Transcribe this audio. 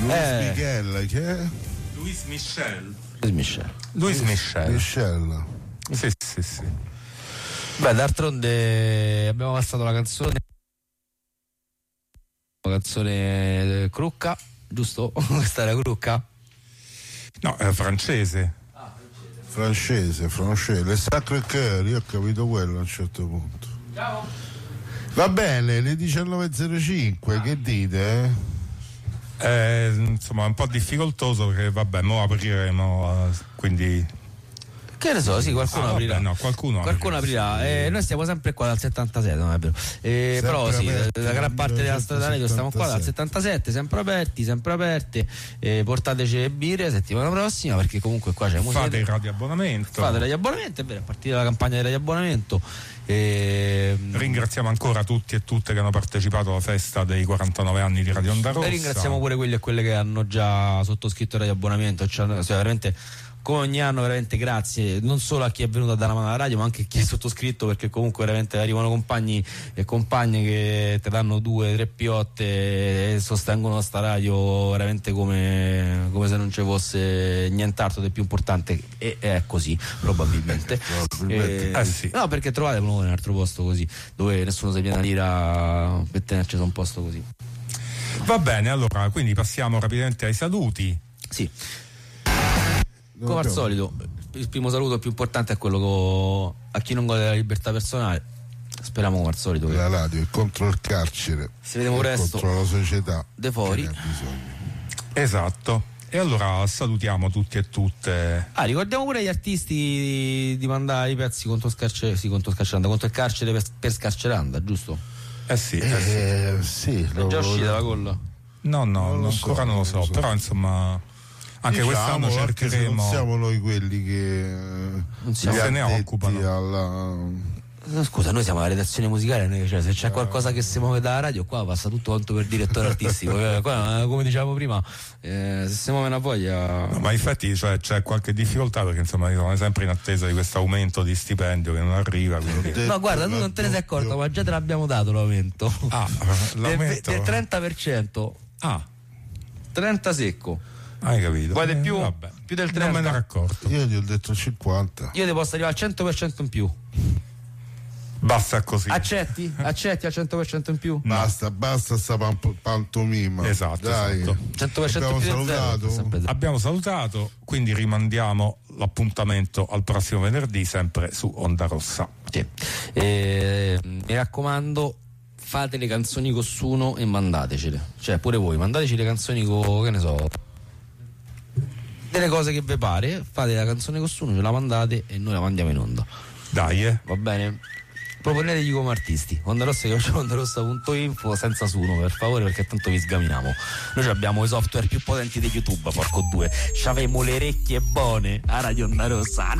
Michel, che è? Luis Michel. Sì. Beh, d'altronde abbiamo passato la canzone Crucca, giusto? Questa era Crucca? No, è francese. Francese, le Sacre Coeur, io ho capito quello a un certo punto. Ciao. Va bene, le 19.05, che dite? Insomma, è un po' difficoltoso perché vabbè, mo apriremo, quindi Che ne so, sì, qualcuno aprirà. Vabbè, no, qualcuno aprirà. Noi stiamo sempre qua dal 77, non è vero? Però sì, la gran parte della strada radio stiamo qua dal 77, sempre aperte. Portateci le birre settimana prossima, perché comunque qua c'è musica. Fate il radioabbonamento. È vero, a partire dalla campagna di radioabbonamento. Ringraziamo ancora tutti e tutte che hanno partecipato alla festa dei 49 anni di Radio Onda Rossa. E ringraziamo pure quelli e quelle che hanno già sottoscritto il radioabbonamento, cioè veramente come ogni anno, veramente grazie non solo a chi è venuto a dare una mano alla radio, ma anche a chi è sottoscritto, perché comunque veramente arrivano compagni e compagne che te danno 2-3 piotte e sostengono sta radio veramente come se non ci fosse nient'altro di più importante, e è così probabilmente. Sì. No, perché trovate un altro posto così dove nessuno si viene a dire per tenerci su un posto così. Va bene, allora quindi passiamo rapidamente ai saluti. Sì. Come al solito, il primo saluto più importante è quello a chi non gode della libertà personale. Speriamo come al solito che la radio è contro il carcere, ci vediamo presto, contro la società de fuori. Esatto. E allora salutiamo tutti e tutte. Ricordiamo pure gli artisti di mandare i pezzi contro il carcere per Scarceranda, giusto? Sì. È già uscita la colla? No, ancora non lo so. Però insomma anche quest'anno cercheremo. Non siamo noi quelli che se ne occupano. Scusa, noi siamo la redazione musicale, cioè, se c'è qualcosa che si muove dalla radio, qua passa tutto quanto per direttore artistico. Qua, come dicevamo prima, se si muove una voglia. No, ma infatti c'è qualche difficoltà, perché insomma siamo sempre in attesa di questo aumento di stipendio che non arriva. Quindi. No, guarda, tu non te ne sei accorto, ma già te l'abbiamo dato l'aumento. L'aumento del 30%. 30 secco. Hai capito? Vuoi di più? Vabbè. Più del 30. Non me ne ero accorto. Io gli ho detto 50. Io ti posso arrivare al 100% in più. Basta così. Accetti al 100% in più? Basta sta pantomima. Esatto. 100% più. Abbiamo salutato, quindi rimandiamo l'appuntamento al prossimo venerdì, sempre su Onda Rossa. Sì. Mi raccomando, fate le canzoni con Suno e mandatecele. Cioè, pure voi, mandateci le canzoni con, che ne so, delle cose che vi pare. Fate la canzone con Suno, ce la mandate e noi la mandiamo in onda. Dai, va bene? Proponetegli come artisti. Onda Rossa, ondarossa.info, senza Suno, per favore, perché tanto vi sgaminiamo. Noi abbiamo i software più potenti di YouTube, porco due. C'avemo le orecchie buone a Radio Onda Rossa.